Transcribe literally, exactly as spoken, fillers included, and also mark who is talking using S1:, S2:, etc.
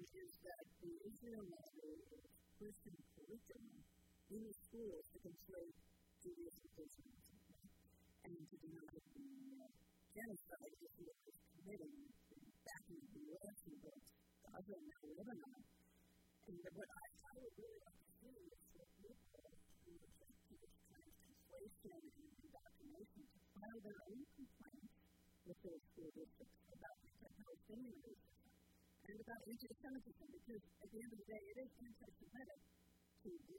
S1: is that the Israel model is Christian curriculum in the schools to control Judaism, Islam, and to deny the uh, genocide that Israel is committing back in the U S and both Gaza and now Lebanon. And what I, I would really like to see is for people who object to this kind of conflation and indoctrination to file their own complaints with those school districts about anti-Palestinian racism and about anti-Semitism, because at the end of the day, it is anti-Semitic to